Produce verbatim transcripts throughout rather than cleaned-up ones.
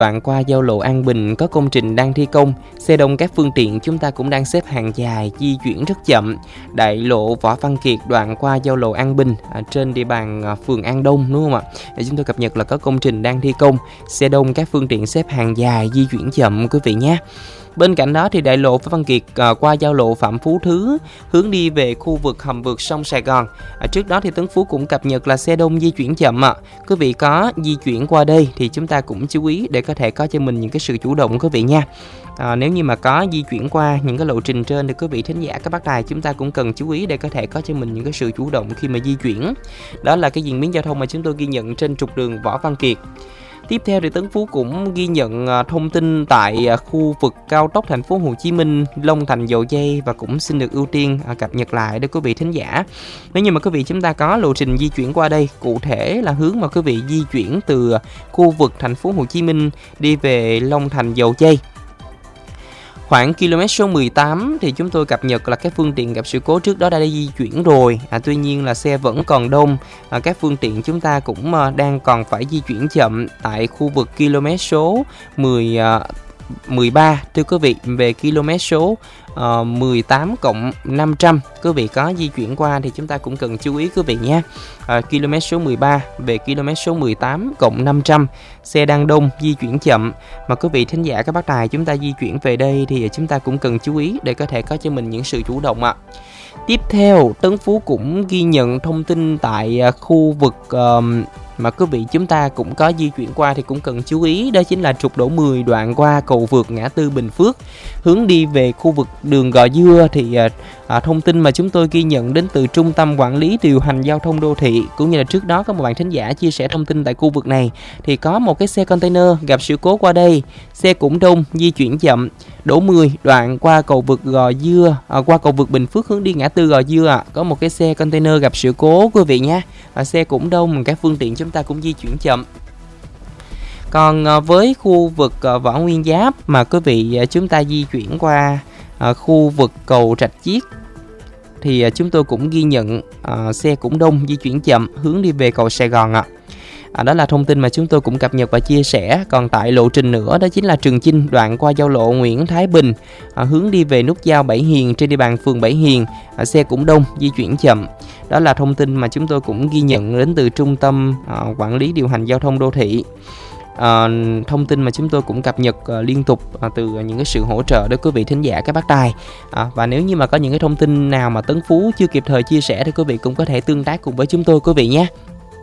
Đoạn qua giao lộ An Bình có công trình đang thi công, xe đông các phương tiện chúng ta cũng đang xếp hàng dài, di chuyển rất chậm. Đại lộ Võ Văn Kiệt đoạn qua giao lộ An Bình à, trên địa bàn à, phường An Đông, đúng không ạ? Để chúng tôi cập nhật là có công trình đang thi công, xe đông các phương tiện xếp hàng dài, di chuyển chậm quý vị nhé. Bên cạnh đó thì đại lộ Võ Văn Kiệt à, qua giao lộ Phạm Phú Thứ hướng đi về khu vực hầm vượt sông Sài Gòn. À, trước đó thì Tấn Phú cũng cập nhật là xe đông di chuyển chậm ạ. À. Quý vị có di chuyển qua đây thì chúng ta cũng chú ý để có thể có cho mình những cái sự chủ động quý vị nha. À, nếu như mà có di chuyển qua những cái lộ trình trên thì quý vị thính giả các bác tài chúng ta cũng cần chú ý để có thể có cho mình những cái sự chủ động khi mà di chuyển. Đó là cái diễn biến giao thông mà chúng tôi ghi nhận trên trục đường Võ Văn Kiệt. Tiếp theo thì Tấn Phú cũng ghi nhận thông tin tại khu vực cao tốc thành phố Hồ Chí Minh Long Thành Dầu Giây và cũng xin được ưu tiên cập nhật lại để quý vị thính giả. Nếu như mà quý vị chúng ta có lộ trình di chuyển qua đây, cụ thể là hướng mà quý vị di chuyển từ khu vực thành phố Hồ Chí Minh đi về Long Thành Dầu Giây. Khoảng km số mười tám thì chúng tôi cập nhật là các phương tiện gặp sự cố trước đó đã, đã di chuyển rồi. À, tuy nhiên là xe vẫn còn đông. À, các phương tiện chúng ta cũng à, đang còn phải di chuyển chậm tại khu vực km số mười, à, mười ba. Thưa quý vị, về km số uh, mười tám cộng năm trăm, quý vị có di chuyển qua thì chúng ta cũng cần chú ý quý vị nhé. Uh, km số mười ba về km số mười tám cộng năm trăm, xe đang đông, di chuyển chậm. Mà quý vị thính giả các bác tài chúng ta di chuyển về đây thì chúng ta cũng cần chú ý để có thể có cho mình những sự chủ động ạ. Tiếp theo, Tấn Phú cũng ghi nhận thông tin tại uh, khu vực uh, mà quý vị chúng ta cũng có di chuyển qua thì cũng cần chú ý, đó chính là trục Đỗ mười đoạn qua cầu vượt ngã tư Bình Phước hướng đi về khu vực đường Gò Dưa. Thì à, thông tin mà chúng tôi ghi nhận đến từ Trung tâm Quản lý Điều hành Giao thông Đô thị, cũng như là trước đó có một bạn thính giả chia sẻ thông tin tại khu vực này thì có một cái xe container gặp sự cố qua đây, xe cũng đông, di chuyển chậm. Đỗ mười đoạn qua cầu vượt Gò Dưa, à, qua cầu vượt Bình Phước hướng đi ngã tư Gò Dưa à, có một cái xe container gặp sự cố quý vị nhé. À, xe cũng đông, các phương tiện chúng ta cũng di chuyển chậm. Còn à, với khu vực à, Võ Nguyên Giáp mà quý vị à, chúng ta di chuyển qua à, khu vực cầu Rạch Chiếc thì à, chúng tôi cũng ghi nhận à, xe cũng đông, di chuyển chậm hướng đi về cầu Sài Gòn ạ. À. À, đó là thông tin mà chúng tôi cũng cập nhật và chia sẻ. Còn tại lộ trình nữa đó chính là Trường Chinh đoạn qua giao lộ Nguyễn Thái Bình à, hướng đi về nút giao Bảy Hiền trên địa bàn phường Bảy Hiền, à, xe cũng đông, di chuyển chậm. Đó là thông tin mà chúng tôi cũng ghi nhận đến từ Trung tâm à, Quản lý Điều hành Giao thông Đô thị. À, thông tin mà chúng tôi cũng cập nhật à, liên tục à, từ những cái sự hỗ trợ để quý vị thính giả các bác tài. À, và nếu như mà có những cái thông tin nào mà Tấn Phú chưa kịp thời chia sẻ thì quý vị cũng có thể tương tác cùng với chúng tôi quý vị nhé.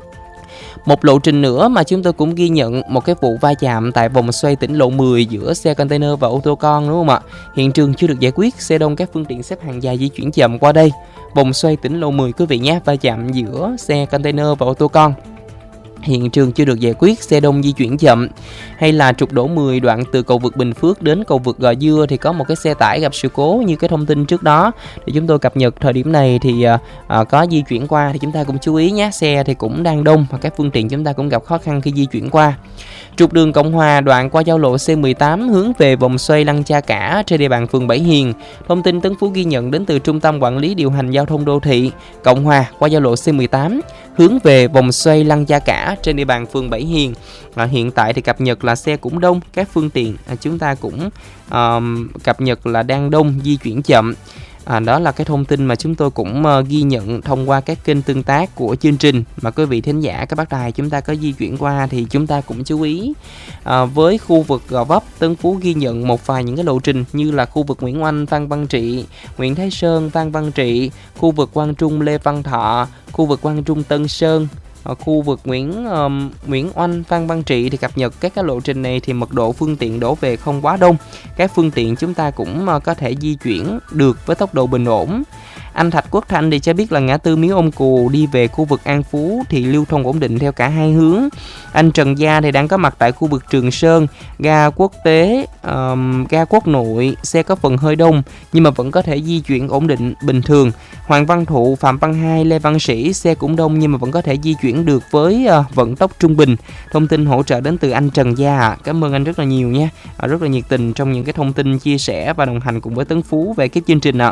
Một lộ trình nữa mà chúng tôi cũng ghi nhận một cái vụ va chạm tại vòng xoay tỉnh lộ mười giữa xe container và ô tô con, đúng không ạ? Hiện trường chưa được giải quyết, xe đông các phương tiện xếp hàng dài di chuyển chậm qua đây. Vòng xoay tỉnh lộ mười quý vị nhé, va chạm giữa xe container và ô tô con. Hiện trường chưa được giải quyết, xe đông di chuyển chậm. Hay là trục Đỗ mười đoạn từ cầu vượt Bình Phước đến cầu vượt Gò Dưa thì có một cái xe tải gặp sự cố như cái thông tin trước đó thì chúng tôi cập nhật thời điểm này thì à, à, có di chuyển qua thì chúng ta cũng chú ý nhé. Xe thì cũng đang đông và các phương tiện chúng ta cũng gặp khó khăn khi di chuyển qua. Trục đường Cộng Hòa đoạn qua giao lộ C mười tám hướng về vòng xoay Lăng Cha Cả trên địa bàn phường Bảy Hiền. Thông tin Tấn Phú ghi nhận đến từ Trung tâm Quản lý Điều hành Giao thông Đô thị. Cộng Hòa qua giao lộ C mười tám hướng về vòng xoay Lăng Cha Cả trên địa bàn phường Bảy Hiền. À, hiện tại thì cập nhật là xe cũng đông, các phương tiện à, chúng ta cũng à, cập nhật là đang đông, di chuyển chậm. À, đó là cái thông tin mà chúng tôi cũng uh, ghi nhận thông qua các kênh tương tác của chương trình mà quý vị thính giả các bác tài chúng ta có di chuyển qua thì chúng ta cũng chú ý. À, với khu vực Gò Vấp, Tân Phú ghi nhận một vài những cái lộ trình như là khu vực Nguyễn Oanh, Phan Văn Trị, Nguyễn Thái Sơn, Phan Văn Trị, khu vực Quang Trung, Lê Văn Thọ, khu vực Quang Trung, Tân Sơn. Ở khu vực Nguyễn uh, Nguyễn Oanh, Phan Văn Trị thì cập nhật các cái lộ trình này thì mật độ phương tiện đổ về không quá đông. Các phương tiện chúng ta cũng uh, có thể di chuyển được với tốc độ bình ổn. Anh Thạch Quốc Thanh thì cho biết là ngã tư Miếu Ông Cù đi về khu vực An Phú thì lưu thông ổn định theo cả hai hướng. Anh Trần Gia thì đang có mặt tại khu vực Trường Sơn, ga Quốc tế, um, ga Quốc Nội, xe có phần hơi đông nhưng mà vẫn có thể di chuyển ổn định bình thường. Hoàng Văn Thụ, Phạm Văn Hai, Lê Văn Sĩ, xe cũng đông nhưng mà vẫn có thể di chuyển được với uh, vận tốc trung bình. Thông tin hỗ trợ đến từ anh Trần Gia. Cảm ơn anh rất là nhiều nha. Uh, rất là nhiệt tình trong những cái thông tin chia sẻ và đồng hành cùng với Tấn Phú về cái chương trình ạ.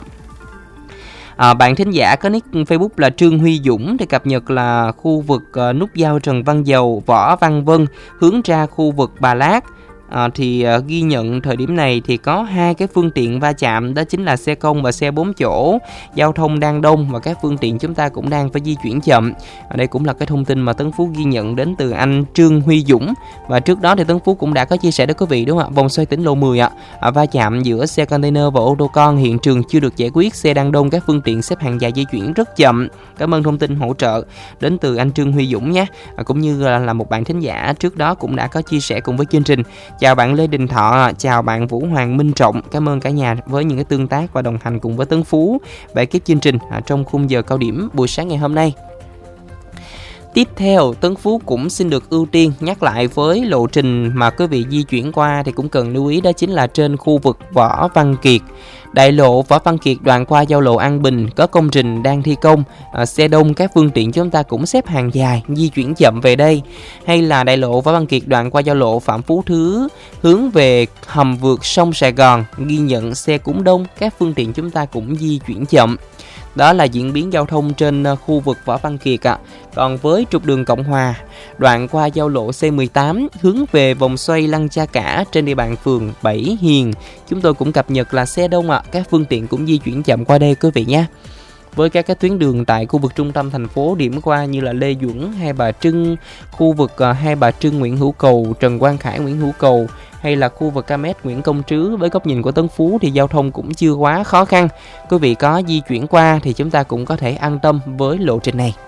À, bạn thính giả có nick Facebook là Trương Huy Dũng thì cập nhật là khu vực uh, nút giao Trần Văn Dầu, Võ Văn Vân hướng ra khu vực Bà Lát À, thì à, ghi nhận thời điểm này thì có hai cái phương tiện va chạm, đó chính là xe công và xe bốn chỗ. Giao thông đang đông và các phương tiện chúng ta cũng đang phải di chuyển chậm. À, đây cũng là cái thông tin mà Tấn Phú ghi nhận đến từ anh Trương Huy Dũng. Và trước đó thì Tấn Phú cũng đã có chia sẻ đến quý vị đúng không ạ? Vòng xoay tỉnh lộ mười ạ, à, va chạm giữa xe container và ô tô con, hiện trường chưa được giải quyết, xe đang đông, các phương tiện xếp hàng dài di chuyển rất chậm. Cảm ơn thông tin hỗ trợ đến từ anh Trương Huy Dũng nhé. À, cũng như là, là một bạn thính giả trước đó cũng đã có chia sẻ cùng với chương trình. Chào bạn Lê Đình Thọ, chào bạn Vũ Hoàng Minh Trọng. Cảm ơn cả nhà với những cái tương tác và đồng hành cùng với Tấn Phú về ekip chương trình à, trong khung giờ cao điểm buổi sáng ngày hôm nay. Tiếp theo, Tấn Phú cũng xin được ưu tiên nhắc lại với lộ trình mà quý vị di chuyển qua thì cũng cần lưu ý, đó chính là trên khu vực Võ Văn Kiệt. Đại lộ Võ Văn Kiệt đoạn qua giao lộ An Bình có công trình đang thi công, à, xe đông, các phương tiện chúng ta cũng xếp hàng dài, di chuyển chậm về đây. Hay là đại lộ Võ Văn Kiệt đoạn qua giao lộ Phạm Phú Thứ hướng về hầm vượt sông Sài Gòn, ghi nhận xe cũng đông, các phương tiện chúng ta cũng di chuyển chậm. Đó là diễn biến giao thông trên khu vực Võ Văn Kiệt ạ. À. Còn với trục đường Cộng Hòa, đoạn qua giao lộ C mười tám hướng về vòng xoay Lăng Cha Cả trên địa bàn phường Bảy Hiền, chúng tôi cũng cập nhật là xe đông ạ, à. Các phương tiện cũng di chuyển chậm qua đây quý vị nhé. Với các cái tuyến đường tại khu vực trung tâm thành phố điểm qua như là Lê Duẩn, Hai Bà Trưng, khu vực Hai Bà Trưng, Nguyễn Hữu Cầu, Trần Quang Khải, Nguyễn Hữu Cầu, hay là khu vực Ca Mét, Nguyễn Công Trứ, với góc nhìn của Tấn Phú thì giao thông cũng chưa quá khó khăn. Quý vị có di chuyển qua thì chúng ta cũng có thể an tâm với lộ trình này.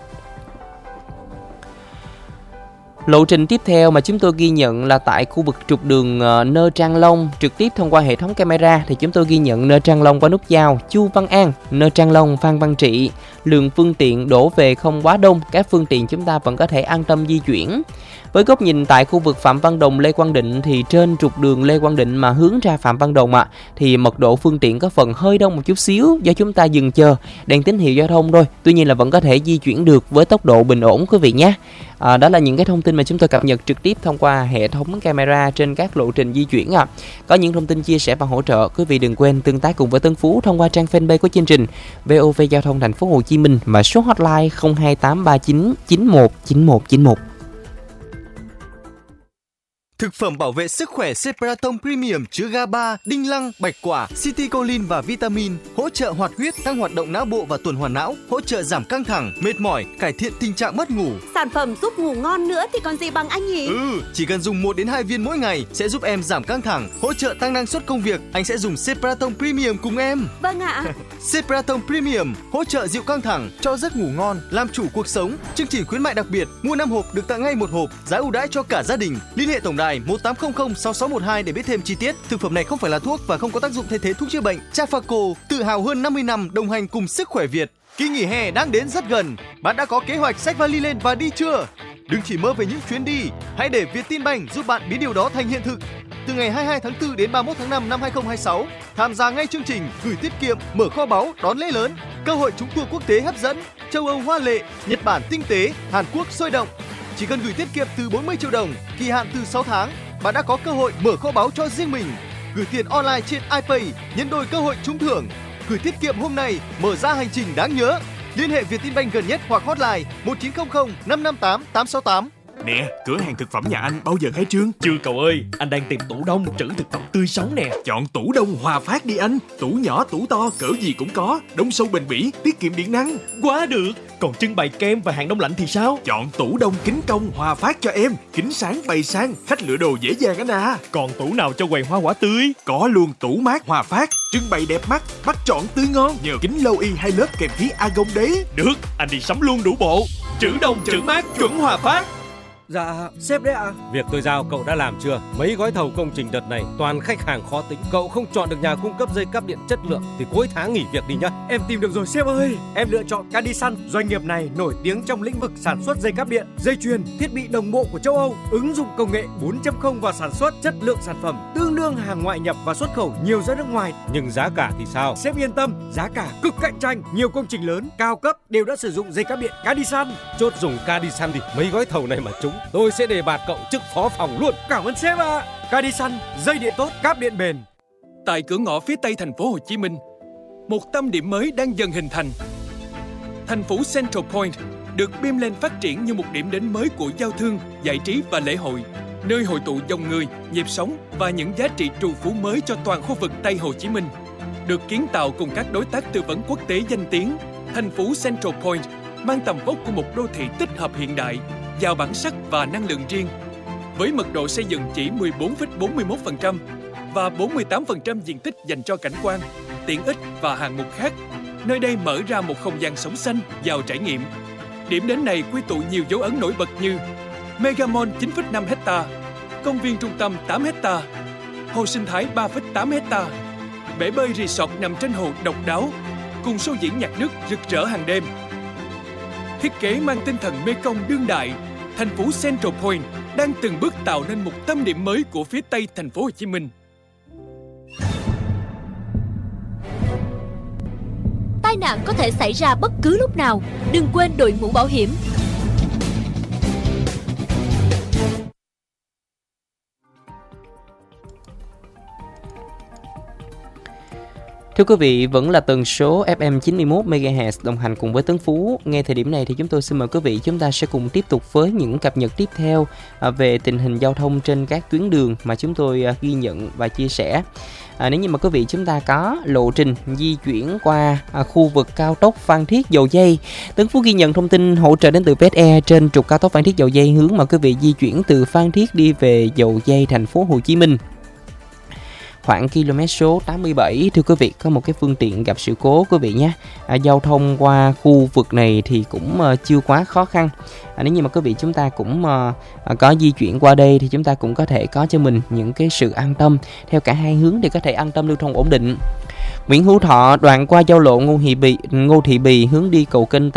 Lộ trình tiếp theo mà chúng tôi ghi nhận là tại khu vực trục đường Nơ Trang Long, trực tiếp thông qua hệ thống camera thì chúng tôi ghi nhận Nơ Trang Long qua nút giao Chu Văn An, Nơ Trang Long, Phan Văn Trị. Lượng phương tiện đổ về không quá đông, các phương tiện chúng ta vẫn có thể an tâm di chuyển. Với góc nhìn tại khu vực Phạm Văn Đồng, Lê Quang Định thì trên trục đường Lê Quang Định mà hướng ra Phạm Văn Đồng ạ, à, thì mật độ phương tiện có phần hơi đông một chút xíu do chúng ta dừng chờ đèn tín hiệu giao thông thôi. Tuy nhiên là vẫn có thể di chuyển được với tốc độ bình ổn quý vị nhé. À, đó là những cái thông tin mà chúng tôi cập nhật trực tiếp thông qua hệ thống camera trên các lộ trình di chuyển ạ. À. Có những thông tin chia sẻ và hỗ trợ, quý vị đừng quên tương tác cùng với Tấn Phú thông qua trang fanpage của chương trình vê o vê Giao thông Thành phố Hồ Chí Minh và số hotline không hai tám ba chín chín một chín một chín một. Thực phẩm bảo vệ sức khỏe Separaton Premium chứa GABA, đinh lăng, bạch quả, citicoline và vitamin, hỗ trợ hoạt huyết, tăng hoạt động não bộ và tuần hoàn não, hỗ trợ giảm căng thẳng, mệt mỏi, cải thiện tình trạng mất ngủ. Sản phẩm giúp ngủ ngon nữa thì còn gì bằng anh nhỉ? Ừ, chỉ cần dùng một đến hai viên mỗi ngày sẽ giúp em giảm căng thẳng, hỗ trợ tăng năng suất công việc. Anh sẽ dùng Separaton Premium cùng em. Vâng ạ. Separaton Premium hỗ trợ dịu căng thẳng, cho giấc ngủ ngon, làm chủ cuộc sống. Chương trình khuyến mại đặc biệt, mua năm hộp được tặng ngay một hộp, giá ưu đãi cho cả gia đình. Liên hệ tổng đài một tám không không sáu sáu một hai để biết thêm chi tiết. Thực phẩm này không phải là thuốc và không có tác dụng thay thế thuốc chữa bệnh. Trafaco tự hào hơn năm mươi năm đồng hành cùng sức khỏe Việt. Kỳ nghỉ hè đang đến rất gần. Bạn đã có kế hoạch xách vali lên và đi chưa? Đừng chỉ mơ về những chuyến đi, hãy để Vietinbank giúp bạn biến điều đó thành hiện thực. Từ ngày hai mươi hai tháng tư đến ba mươi mốt tháng năm năm hai không hai sáu, tham gia ngay chương trình gửi tiết kiệm, mở kho báu, đón lễ lớn, cơ hội trúng tour quốc tế hấp dẫn, châu Âu hoa lệ, Nhật Bản tinh tế, Hàn Quốc sôi động. Chỉ cần gửi tiết kiệm từ bốn mươi triệu đồng, kỳ hạn từ sáu tháng, bạn đã có cơ hội mở kho báu cho riêng mình. Gửi tiền online trên iPay, nhân đôi cơ hội trúng thưởng. Gửi tiết kiệm hôm nay, mở ra hành trình đáng nhớ. Liên hệ Vietinbank gần nhất hoặc hotline một chín không không năm năm tám tám sáu tám. Nè, cửa hàng thực phẩm nhà anh bao giờ khai trương? Chưa cậu ơi, anh đang tìm tủ đông trữ thực phẩm tươi sống nè. Chọn tủ đông Hòa Phát đi anh. Tủ nhỏ, tủ to, cỡ gì cũng có. Đông sâu bền bỉ, tiết kiệm điện năng. Quá được. Còn trưng bày kem và hàng đông lạnh thì sao? Chọn tủ đông kính công Hòa Phát cho em. Kính sáng bày sang, khách lựa đồ dễ dàng anh à. Còn tủ nào cho quầy hoa quả tươi? Có luôn tủ mát Hòa Phát. Trưng bày đẹp mắt, bắt chọn tươi ngon. Nhờ kính lâu y hai lớp kèm khí argon đấy. Được, anh đi sắm luôn đủ bộ. Trữ đông trữ mát chuẩn Hòa Phát. Dạ, sếp đấy ạ. À? Việc tôi giao cậu đã làm chưa? Mấy gói thầu công trình đợt này toàn khách hàng khó tính. Cậu không chọn được nhà cung cấp dây cáp điện chất lượng thì cuối tháng nghỉ việc đi nhá. Em tìm được rồi sếp ơi. Em lựa chọn Cadisan. Doanh nghiệp này nổi tiếng trong lĩnh vực sản xuất dây cáp điện, dây chuyền, thiết bị đồng bộ của châu Âu, ứng dụng công nghệ bốn chấm không vào sản xuất, chất lượng sản phẩm tương đương hàng ngoại nhập và xuất khẩu nhiều ra nước ngoài. Nhưng giá cả thì sao? Sếp yên tâm, giá cả cực cạnh tranh. Nhiều công trình lớn, cao cấp đều đã sử dụng dây cáp điện Cadisan. Chốt dùng Cadisan đi. Mấy gói thầu này mà trúng, tôi sẽ đề bạt cậu chức phó phòng luôn. Cảm ơn sếp ạ. À. Cadisan, dây điện tốt, cáp điện bền. Tại cửa ngõ phía tây thành phố Hồ Chí Minh, một tâm điểm mới đang dần hình thành. Thành phố Central Point được Bimland phát triển như một điểm đến mới của giao thương, giải trí và lễ hội. nơi hội tụ dòng người, nhịp sống và những giá trị trù phú mới cho toàn khu vực Tây Hồ Chí Minh. Được kiến tạo cùng các đối tác tư vấn quốc tế danh tiếng, thành phố Central Point mang tầm vóc của một đô thị tích hợp hiện đại, giàu bản sắc và năng lượng riêng. Với mật độ xây dựng chỉ mười bốn phẩy bốn mươi mốt phần trăm và bốn mươi tám phần trăm diện tích dành cho cảnh quan, tiện ích và hạng mục khác, nơi đây mở ra một không gian sống xanh, giàu trải nghiệm. Điểm đến này quy tụ nhiều dấu ấn nổi bật như Mega Mall chín phẩy năm héc-ta, công viên trung tâm tám héc-ta, hồ sinh thái ba phẩy tám héc-ta, bể bơi resort nằm trên hồ độc đáo, cùng show diễn nhạc nước rực rỡ hàng đêm. Thiết kế mang tinh thần Mekong đương đại, thành phố Central Point đang từng bước tạo nên một tâm điểm mới của phía Tây thành phố Hồ Chí Minh. Tai nạn có thể xảy ra bất cứ lúc nào, đừng quên đội mũ bảo hiểm. Thưa quý vị, vẫn là tần số ép em chín mươi mốt mê ga héc đồng hành cùng với Tấn Phú. Ngay thời điểm này thì chúng tôi xin mời quý vị chúng ta sẽ cùng tiếp tục với những cập nhật tiếp theo về tình hình giao thông trên các tuyến đường mà chúng tôi ghi nhận và chia sẻ. À, nếu như mà quý vị chúng ta có lộ trình di chuyển qua à, khu vực cao tốc Phan Thiết Dầu Giây, Tấn Phú ghi nhận thông tin hỗ trợ đến từ vê ét e trên trục cao tốc Phan Thiết Dầu Giây hướng mà quý vị di chuyển từ Phan Thiết đi về Dầu Giây, thành phố Hồ Chí Minh. Khoảng km số tám mươi bảy, thưa quý vị, có một cái phương tiện gặp sự cố quý vị nhé. À, giao thông qua khu vực này thì cũng uh, chưa quá khó khăn. À, nếu như mà quý vị chúng ta cũng uh, có di chuyển qua đây thì chúng ta cũng có thể có cho mình những cái sự an tâm theo cả hai hướng để có thể an tâm lưu thông ổn định. Nguyễn Hữu Thọ đoạn qua giao lộ Ngô Thị Bì, Ngô Thị Bì hướng đi cầu Kênh